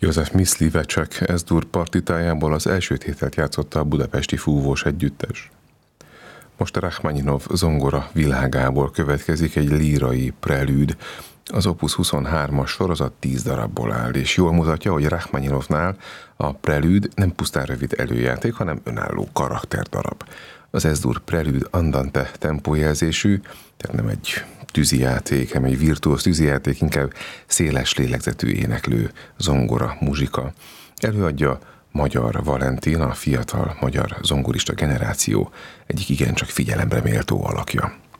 József Mysliveček Ez-dur partitájából az első tételt játszotta a budapesti fúvós együttes. Most a Rachmaninov zongora világából következik egy lírai prelűd. Az Opus 23-as sorozat 10 darabból áll, és jól mutatja, hogy Rachmaninovnál a prelűd nem pusztán rövid előjáték, hanem önálló karakterdarab. Az Ez-dur prelűd andante tempójelzésű, tehát nem egy tűzijáték, hanem egy virtuóz tűzijáték, inkább széles lélegzetű éneklő zongora muzsika. Előadja Magyar Valentin, a fiatal magyar zongorista generáció egyik igencsak figyelemre méltó alakja.